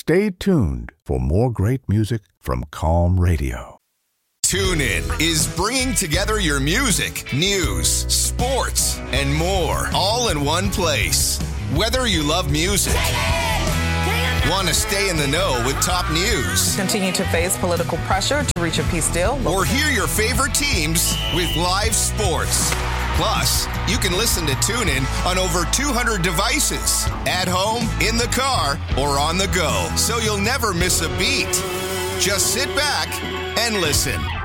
Stay tuned for more great music from Calm Radio. TuneIn is bringing together your music, news, sports, and more all in one place. Whether you love music, want to stay in the know with top news, continue to face political pressure to reach a peace deal, or hear your favorite teams with live sports. Plus, you can listen to TuneIn on over 200 devices, at home, in the car, or on the go, so you'll never miss a beat. Just sit back and listen.